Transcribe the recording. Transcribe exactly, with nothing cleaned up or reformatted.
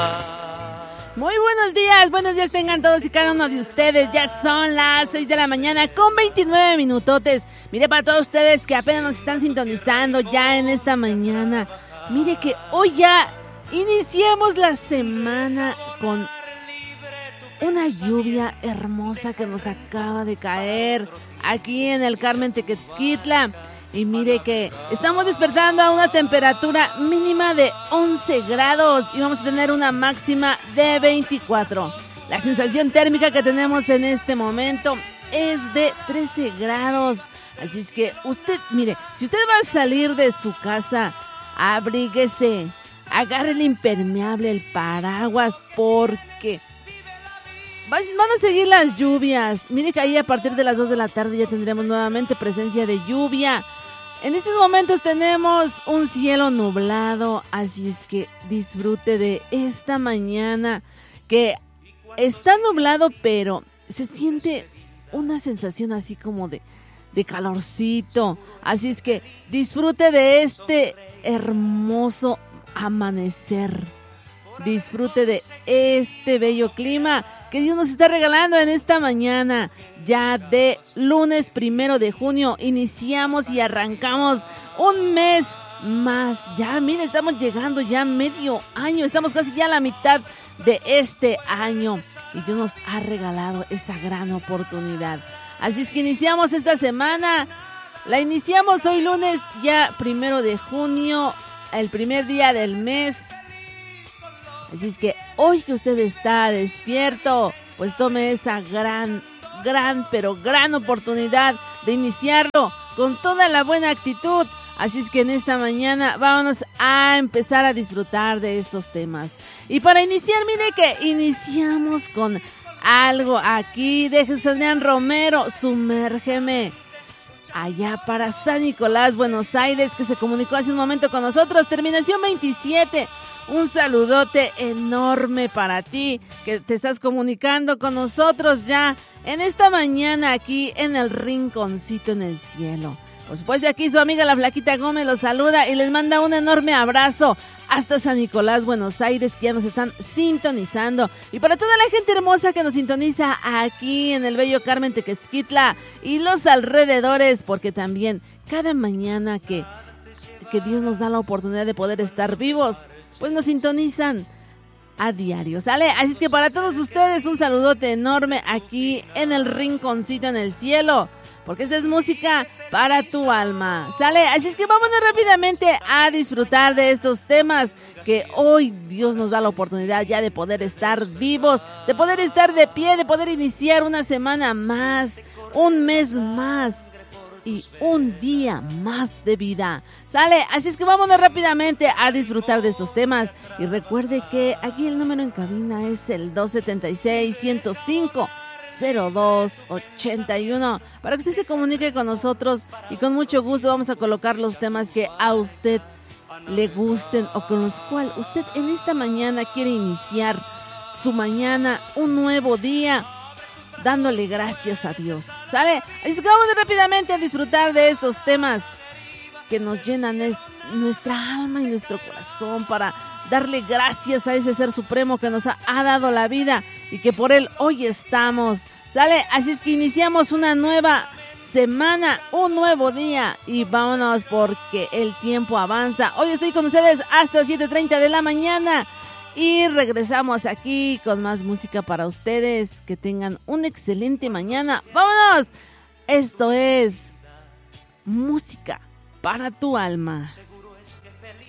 Muy buenos días, buenos días tengan todos y cada uno de ustedes. Ya son las seis de la mañana con veintinueve minutotes. Mire, para todos ustedes que apenas nos están sintonizando ya en esta mañana, mire que hoy ya iniciamos la semana con una lluvia hermosa que nos acaba de caer aquí en el Carmen Tequesquitla. Y mire que estamos despertando a una temperatura mínima de once grados y vamos a tener una máxima de veinticuatro. La sensación térmica que tenemos en este momento es de trece grados. Así es que usted, mire, si usted va a salir de su casa, abríguese, agarre el impermeable, el paraguas, porque van a seguir las lluvias. Mire que ahí a partir de las dos de la tarde ya tendremos nuevamente presencia de lluvia. En estos momentos tenemos un cielo nublado, así es que disfrute de esta mañana que está nublado, pero se siente una sensación así como de, de calorcito. Así es que disfrute de este hermoso amanecer. Disfrute de este bello clima que Dios nos está regalando en esta mañana, ya de lunes primero de junio. Iniciamos y arrancamos un mes más. Ya, mire, estamos llegando ya medio año, estamos casi ya a la mitad de este año y Dios nos ha regalado esa gran oportunidad. Así es que iniciamos esta semana, la iniciamos hoy lunes ya primero de junio, el primer día del mes. Así es que hoy que usted está despierto, pues tome esa gran, gran, pero gran oportunidad de iniciarlo con toda la buena actitud. Así es que en esta mañana vámonos a empezar a disfrutar de estos temas. Y para iniciar, mire que iniciamos con algo aquí de Jesús Romero, Sumérgeme. Allá para San Nicolás, Buenos Aires, que se comunicó hace un momento con nosotros. Terminación veintisiete. Un saludote enorme para ti, que te estás comunicando con nosotros ya en esta mañana aquí en el Rinconcito en el Cielo. Por supuesto, aquí su amiga la Flaquita Gómez los saluda y les manda un enorme abrazo hasta San Nicolás, Buenos Aires, que ya nos están sintonizando. Y para toda la gente hermosa que nos sintoniza aquí en el bello Carmen Tequesquitla y los alrededores, porque también cada mañana que, que Dios nos da la oportunidad de poder estar vivos, pues nos sintonizan a diario, ¿sale? Así es que para todos ustedes un saludote enorme aquí en el Rinconcito en el Cielo, porque esta es música para tu alma, ¿sale? Así es que vámonos rápidamente a disfrutar de estos temas que hoy Dios nos da la oportunidad ya de poder estar vivos, de poder estar de pie, de poder iniciar una semana más, un mes más y un día más de vida, ¿sale? Así es que vámonos rápidamente a disfrutar de estos temas. Y recuerde que aquí el número en cabina es el dos siete seis, uno cero cinco, cero dos ocho uno para que usted se comunique con nosotros y con mucho gusto vamos a colocar los temas que a usted le gusten o con los cuales usted en esta mañana quiere iniciar su mañana, un nuevo día, dándole gracias a Dios, ¿sale? Así que vamos rápidamente a disfrutar de estos temas que nos llenan es, nuestra alma y nuestro corazón para darle gracias a ese ser supremo que nos ha, ha dado la vida y que por él hoy estamos, ¿sale? Así es que iniciamos una nueva semana, un nuevo día y vámonos porque el tiempo avanza. Hoy estoy con ustedes hasta siete treinta de la mañana. Y regresamos aquí con más música para ustedes. Que tengan una excelente mañana. ¡Vámonos! Esto es música para tu alma. Seguro es que